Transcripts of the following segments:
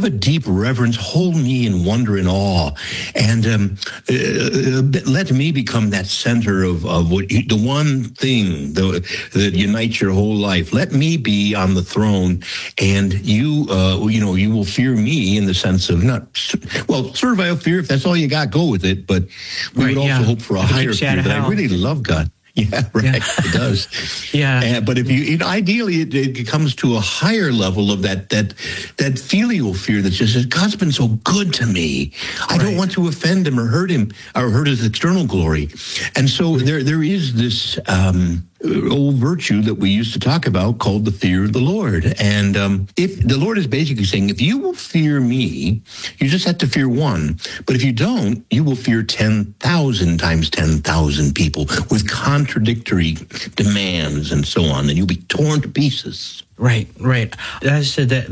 have a deep reverence, hold me in wonder and awe, and let me become that center of what the one thing that unites your whole life. Let me be on the throne, and you will fear me in the sense of servile fear. If that's all you got, go with it. But we would also hope for a higher fear. That I really love God. Yeah, right. Yeah. It does. Yeah. But if ideally, it comes to a higher level of that filial fear that just says, God's been so good to me. I don't want to offend him or hurt his external glory. And so there is this old virtue that we used to talk about called the fear of the Lord. And if the Lord is basically saying, if you will fear me, you just have to fear one. But if you don't, you will fear 10,000 times 10,000 people with contradictory demands and so on, and you'll be torn to pieces. Right. I said that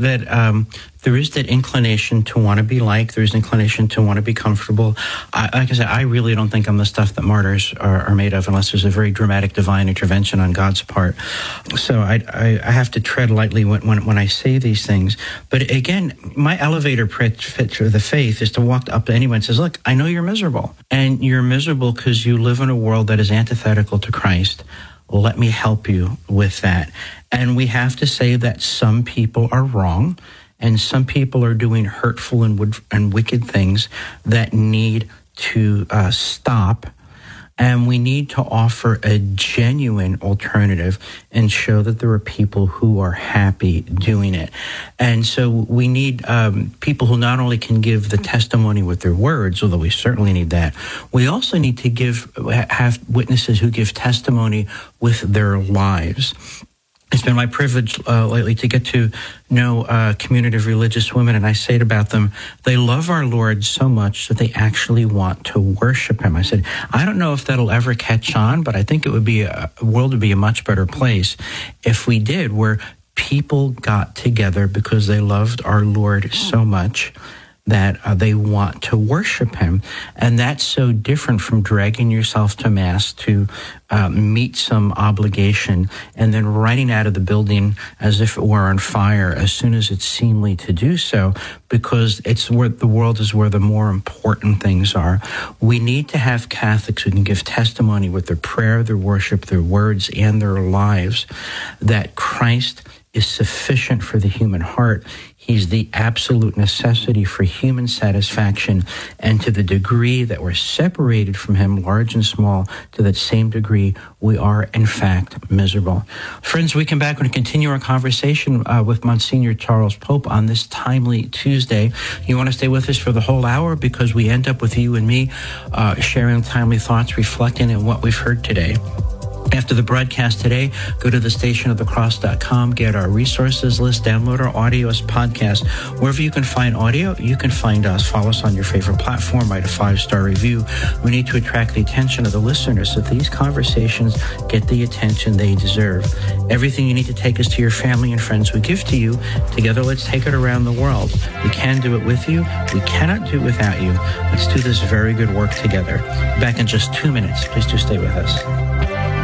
there is that inclination to want to be liked. There's inclination to want to be comfortable. Like I said, I really don't think I'm the stuff that martyrs are made of unless there's a very dramatic divine intervention on God's part. So I have to tread lightly when I say these things. But again, my elevator pitch for the faith is to walk up to anyone and says, look, I know you're miserable. And you're miserable because you live in a world that is antithetical to Christ. Let me help you with that. And we have to say that some people are wrong and some people are doing hurtful and wicked things that need to stop. And we need to offer a genuine alternative and show that there are people who are happy doing it. And so we need people who not only can give the testimony with their words, although we certainly need that, we also need to have witnesses who give testimony with their lives. It's been my privilege lately to get to know a community of religious women, and I say it about them, they love our Lord so much that they actually want to worship him. I said, I don't know if that'll ever catch on, but I think the world would be a much better place if we did, where people got together because they loved our Lord so much that they want to worship him. And that's so different from dragging yourself to Mass to meet some obligation and then running out of the building as if it were on fire as soon as it's seemly to do so, because it's where the world is where the more important things are. We need to have Catholics who can give testimony with their prayer, their worship, their words, and their lives that Christ is sufficient for the human heart. He's the absolute necessity for human satisfaction, and to the degree that we're separated from him, large and small, to that same degree, we are, in fact, miserable. Friends, we come back and continue our conversation with Monsignor Charles Pope on this timely Tuesday. You want to stay with us for the whole hour because we end up with you and me sharing timely thoughts, reflecting on what we've heard today. After the broadcast today, go to thestationofthecross.com, get our resources list, download our audio as podcast. Wherever you can find audio, you can find us. Follow us on your favorite platform, write a 5-star review. We need to attract the attention of the listeners so that these conversations get the attention they deserve. Everything you need to take us to your family and friends we give to you. Together, let's take it around the world. We can do it with you. We cannot do it without you. Let's do this very good work together. Back in just 2 minutes. Please do stay with us.